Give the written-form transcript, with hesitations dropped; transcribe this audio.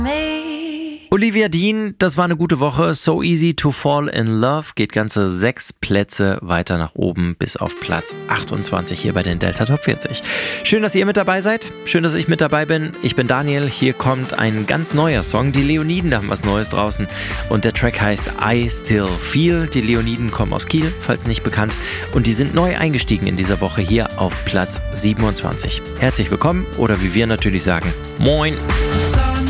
Olivia Dean, das war eine gute Woche. So Easy to Fall in Love geht ganze 6 Plätze weiter nach oben bis auf Platz 28 hier bei den Delta Top 40. Schön, dass ihr mit dabei seid. Schön, dass ich mit dabei bin. Ich bin Daniel. Hier kommt ein ganz neuer Song. Die Leoniden haben was Neues draußen und der Track heißt I Still Feel. Die Leoniden kommen aus Kiel, falls nicht bekannt, und die sind neu eingestiegen in dieser Woche hier auf Platz 27. Herzlich willkommen oder wie wir natürlich sagen, Moin!